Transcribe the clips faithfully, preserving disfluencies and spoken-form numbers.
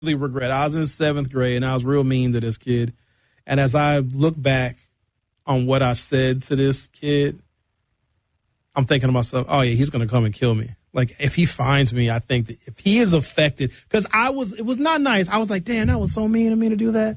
really regret. I was in seventh grade, and I was real mean to this kid. And as I look back on what I said to this kid, I'm thinking to myself, oh, yeah, he's going to come and kill me. Like, if he finds me, I think that if he is affected, because I was, it was not nice. I was like, damn, that was so mean of me to do that.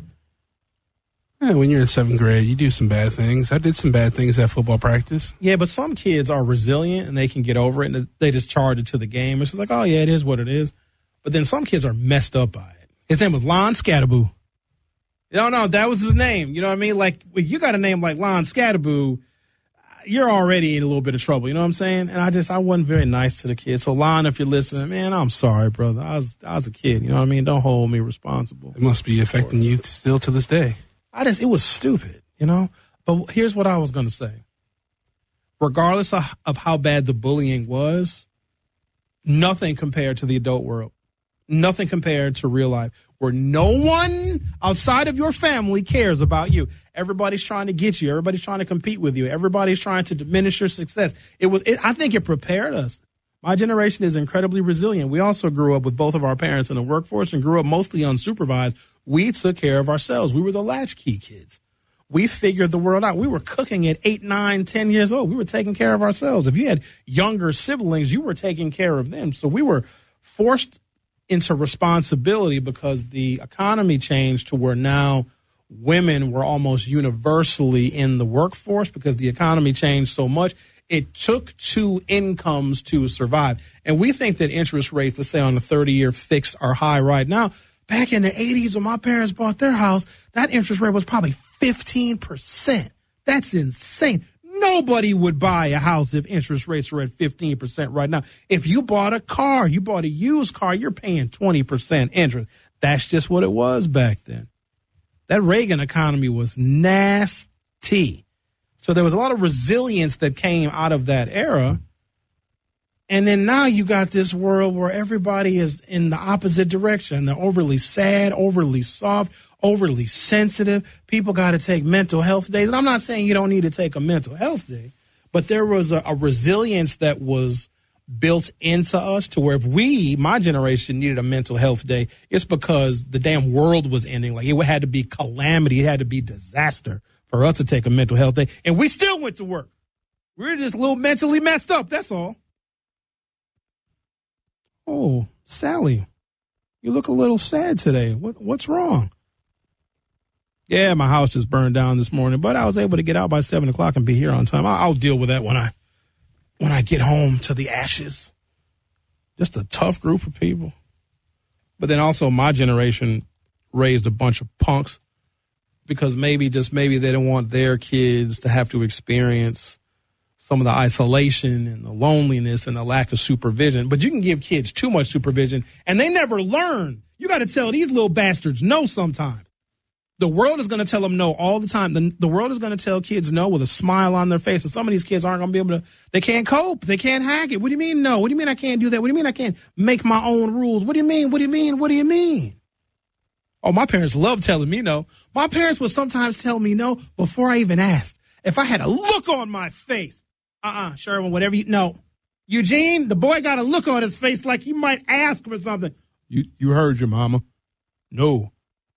Yeah, when you're in seventh grade, you do some bad things. I did some bad things at football practice. Yeah, but some kids are resilient, and they can get over it, and they just charge it to the game. It's just like, oh, yeah, it is what it is. But then some kids are messed up by it. His name was Lon Scatterboo. No, no, that was his name. You know what I mean? Like, if you got a name like Lon Scatterboo, you're already in a little bit of trouble. You know what I'm saying? And I just, I wasn't very nice to the kid. So, Lon, if you're listening, man, I'm sorry, brother. I was, I was a kid. You know what I mean? Don't hold me responsible. It must be affecting you still to this day. I just, it was stupid, you know? But here's what I was going to say. Regardless of, of how bad the bullying was, nothing compared to the adult world. Nothing compared to real life, where no one outside of your family cares about you. Everybody's trying to get you. Everybody's trying to compete with you. Everybody's trying to diminish your success. It was. It, I think it prepared us. My generation is incredibly resilient. We also grew up with both of our parents in the workforce and grew up mostly unsupervised. We took care of ourselves. We were the latchkey kids. We figured the world out. We were cooking at eight, nine, ten years old. We were taking care of ourselves. If you had younger siblings, you were taking care of them. So we were forced into responsibility because the economy changed to where now women were almost universally in the workforce because the economy changed so much. It took two incomes to survive. And we think that interest rates, let's say on a thirty-year fixed, are high right now. Back in the eighties when my parents bought their house, that interest rate was probably fifteen percent. That's insane. Nobody would buy a house if interest rates were at fifteen percent right now. If you bought a car, you bought a used car, you're paying twenty percent interest. That's just what it was back then. That Reagan economy was nasty. So there was a lot of resilience that came out of that era. And then now you got this world where everybody is in the opposite direction. They're overly sad, overly soft, overly sensitive. People got to take mental health days. And I'm not saying you don't need to take a mental health day, but there was a, a resilience that was built into us to where if we, my generation, needed a mental health day, it's because the damn world was ending. Like, it had to be calamity. It had to be disaster for us to take a mental health day. And we still went to work. We were just a little mentally messed up. That's all. Oh, Sally, you look a little sad today. What What's wrong? Yeah, my house just burned down this morning, but I was able to get out by seven o'clock and be here on time. I'll, I'll deal with that when I when I get home to the ashes. Just a tough group of people. But then also my generation raised a bunch of punks because maybe, just maybe they don't want their kids to have to experience some of the isolation and the loneliness and the lack of supervision. But you can give kids too much supervision, and they never learn. You got to tell these little bastards no sometimes. The world is going to tell them no all the time. The, the world is going to tell kids no with a smile on their face. And some of these kids aren't going to be able to, they can't cope. They can't hack it. What do you mean no? What do you mean I can't do that? What do you mean I can't make my own rules? What do you mean? What do you mean? What do you mean? Oh, my parents love telling me no. My parents would sometimes tell me no before I even asked. If I had a look on my face, uh-uh, Sherwin, whatever you, no. Eugene, the boy got a look on his face like he might ask for something. You you heard your mama. No.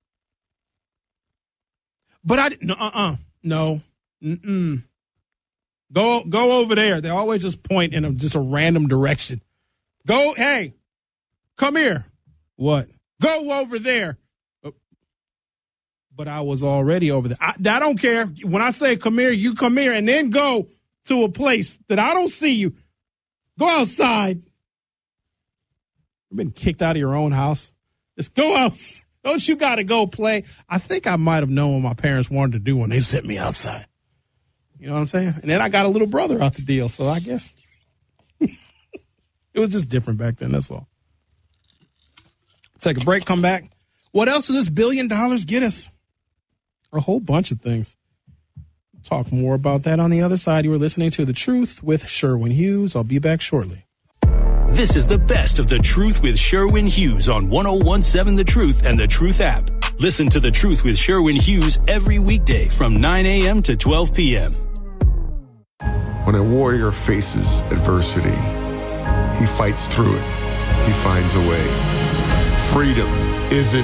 But I, no, uh-uh, no, mm-mm. Go, go over there. They always just point in a, just a random direction. Go, hey, come here. What? Go over there. But I was already over there. I, I don't care. When I say come here, you come here, and then go to a place that I don't see you. Go outside. You've been kicked out of your own house. Just go out. Don't you got to go play? I think I might have known what my parents wanted to do when they sent me outside. You know what I'm saying? And then I got a little brother out the deal, so I guess it was just different back then. That's all. Take a break, come back. What else does this billion dollars get us? A whole bunch of things. Talk more about that on the other side. You were listening to The Truth with Sherwin Hughes. I'll be back shortly. This is the best of The Truth with Sherwin Hughes on one oh one seven The Truth and The Truth app. Listen to The Truth with Sherwin Hughes every weekday from nine a.m. to twelve p.m. When a warrior faces adversity, he fights through it. He finds a way. Freedom isn't